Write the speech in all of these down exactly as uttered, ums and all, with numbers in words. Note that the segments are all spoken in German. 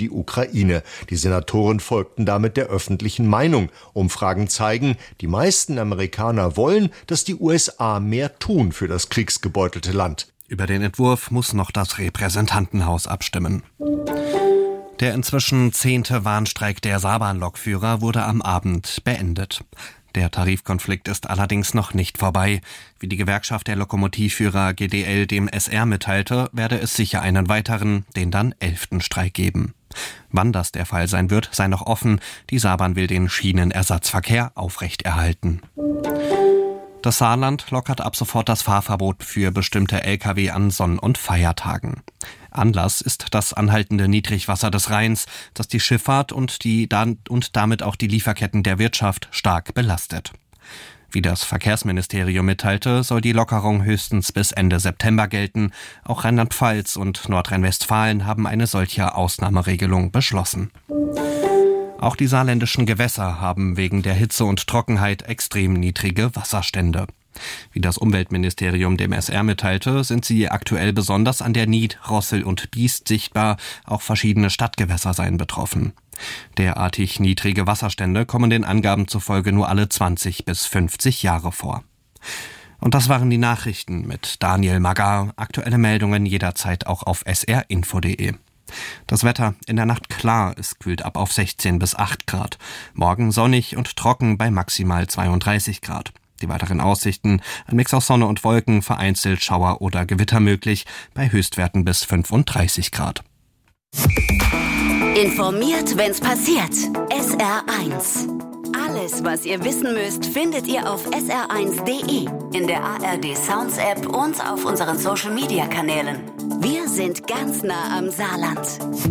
die Ukraine. Die Senatoren folgten damit der öffentlichen Meinung. Umfragen zeigen, die meisten Amerikaner wollen, dass die U S A mehr tun für das kriegsgebeutelte Land. Über den Entwurf muss noch das Repräsentantenhaus abstimmen. Der inzwischen zehnte Warnstreik der Saarbahnlokführer wurde am Abend beendet. Der Tarifkonflikt ist allerdings noch nicht vorbei. Wie die Gewerkschaft der Lokomotivführer G D L dem S R mitteilte, werde es sicher einen weiteren, den dann elften Streik geben. Wann das der Fall sein wird, sei noch offen. Die Saarbahn will den Schienenersatzverkehr aufrechterhalten. Das Saarland lockert ab sofort das Fahrverbot für bestimmte L K W an Sonn- und Feiertagen. Anlass ist das anhaltende Niedrigwasser des Rheins, das die Schifffahrt und, die, und damit auch die Lieferketten der Wirtschaft stark belastet. Wie das Verkehrsministerium mitteilte, soll die Lockerung höchstens bis Ende September gelten. Auch Rheinland-Pfalz und Nordrhein-Westfalen haben eine solche Ausnahmeregelung beschlossen. Auch die saarländischen Gewässer haben wegen der Hitze und Trockenheit extrem niedrige Wasserstände. Wie das Umweltministerium dem S R mitteilte, sind sie aktuell besonders an der Nied, Rossel und Biest sichtbar. Auch verschiedene Stadtgewässer seien betroffen. Derartig niedrige Wasserstände kommen den Angaben zufolge nur alle zwanzig bis fünfzig Jahre vor. Und das waren die Nachrichten mit Daniel Magar. Aktuelle Meldungen jederzeit auch auf s r info punkt d e. Das Wetter in der Nacht klar, es kühlt ab auf sechzehn bis acht Grad. Morgen sonnig und trocken bei maximal zweiunddreißig Grad. Die weiteren Aussichten: ein Mix aus Sonne und Wolken, vereinzelt Schauer oder Gewitter möglich, bei Höchstwerten bis fünfunddreißig Grad. Informiert, wenn's passiert. S R eins. Alles, was ihr wissen müsst, findet ihr auf s r eins punkt d e, in der A R D Sounds App und auf unseren Social Media Kanälen. Wir sind ganz nah am Saarland.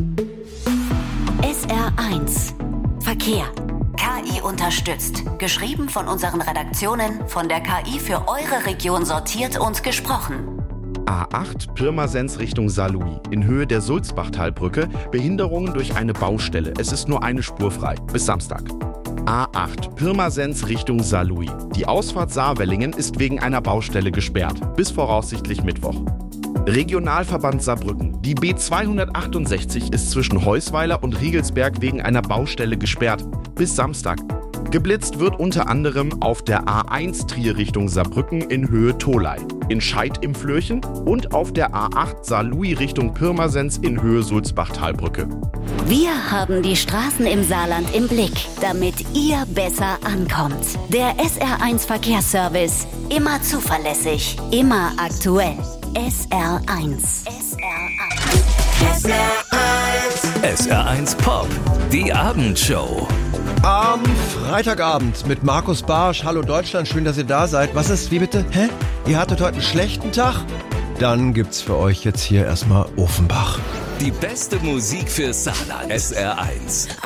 S R eins. Verkehr. K I unterstützt. Geschrieben von unseren Redaktionen, von der K I für eure Region sortiert und gesprochen. A acht Pirmasens Richtung Saarlouis. In Höhe der Sulzbachtalbrücke Behinderungen durch eine Baustelle. Es ist nur eine Spur frei. Bis Samstag. A acht Pirmasens Richtung Saarlouis. Die Ausfahrt Saarwellingen ist wegen einer Baustelle gesperrt. Bis voraussichtlich Mittwoch. Regionalverband Saarbrücken. Die B zweihundertachtundsechzig ist zwischen Heusweiler und Riegelsberg wegen einer Baustelle gesperrt. Bis Samstag. Geblitzt wird unter anderem auf der A eins Trier Richtung Saarbrücken in Höhe Tholey, in Scheid im Flörchen und auf der A acht Saarlouis Richtung Pirmasens in Höhe Sulzbachtalbrücke. Wir haben die Straßen im Saarland im Blick, damit ihr besser ankommt. Der S R eins Verkehrsservice. Immer zuverlässig, immer aktuell. S R eins. S R eins. S R eins. S R eins Pop. Die Abendshow. Am Freitagabend mit Markus Barsch. Hallo Deutschland, schön, dass ihr da seid. Was ist, wie bitte? Hä? Ihr hattet heute einen schlechten Tag? Dann gibt's für euch jetzt hier erstmal Offenbach. Die beste Musik für Saarland. S R eins.